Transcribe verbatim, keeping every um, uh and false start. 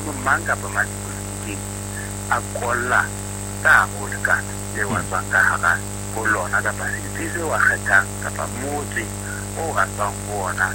mang kapa mang Sephethepheteng a kolla ka ho lekana le wa tswang ka hara ho lona kapa setsi se wa kgethang kapa motse o a tswang ho ona